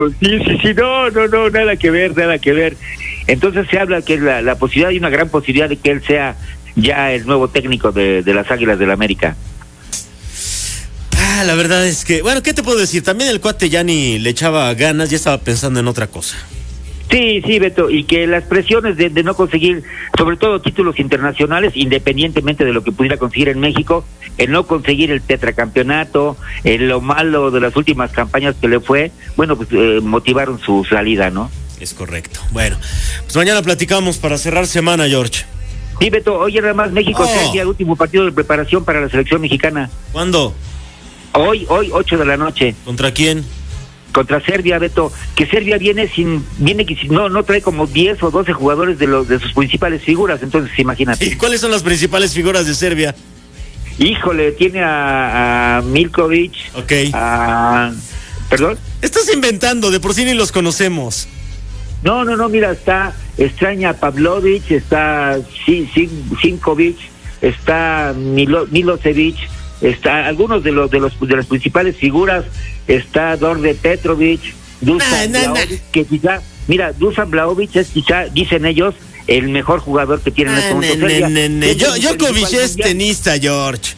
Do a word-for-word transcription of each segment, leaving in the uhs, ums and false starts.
Sí, sí, sí, no, no, no, nada que ver, nada que ver. Entonces se habla que la, la posibilidad, hay una gran posibilidad de que él sea ya el nuevo técnico de, de las Águilas del la América. Ah, la verdad es que, bueno, ¿qué te puedo decir? También el cuate ya ni le echaba ganas, ya estaba pensando en otra cosa. Sí, sí, Beto, y que las presiones de, de no conseguir, sobre todo títulos internacionales, independientemente de lo que pudiera conseguir en México, el no conseguir el tetracampeonato, el, lo malo de las últimas campañas que le fue, bueno, pues eh, motivaron su salida, ¿no? Es correcto. Bueno, pues mañana platicamos para cerrar semana, George. Sí, Beto, oye, nada más, México Oh. Serbia, el último partido de preparación para la selección mexicana. ¿Cuándo? Hoy, hoy, ocho de la noche. ¿Contra quién? Contra Serbia, Beto, que Serbia viene sin, viene que si- no, no trae como diez o doce jugadores de los de sus principales figuras, entonces imagínate. ¿Y cuáles son las principales figuras de Serbia? Híjole, tiene a, a Milkovic, Ok. a, ¿perdón? Estás inventando, de por sí ni los conocemos. No, no, no, mira, está extraña Pavlovic, está Sin- Sin- Sinkovic, está Milo, Milosevic, está algunos de los de los de las principales figuras, está Dorde Petrovic, Dusan Nah, nah, Vlahovic, nah. que quizá, mira, Dusan Vlahovic es quizá, dicen ellos, el mejor jugador que tiene en este Ah, momento ne, Serbia. ne, ne. Es Yo, el Djokovic principal es mundial. tenista, George.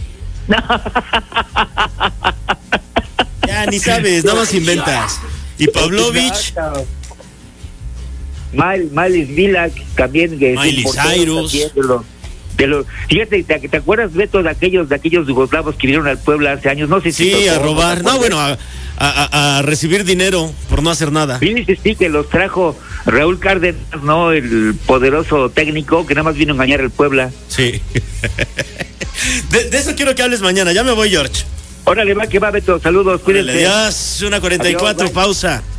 Ya ni sabes, nada más inventas. Y Pavlovic, Mal, Miles Milak también, que es un Miley portero Cyrus. también de los, de los, fíjate, ¿te, te acuerdas, Beto, de aquellos de aquellos yugoslavos que vinieron al Puebla hace años? No sé si sí, te a tocó, robar. ¿te No, acuerdas? bueno, a, a, a- a recibir dinero por no hacer nada. Sí, sí, sí, que los trajo Raúl Cárdenas, ¿no? El poderoso técnico que nada más vino a engañar al Puebla. Sí. De, de eso quiero que hables mañana. Ya me voy, George. Órale, va que va, Beto, saludos, cuídense. Adiós, una cuarenta y cuatro, Adiós, bye. pausa.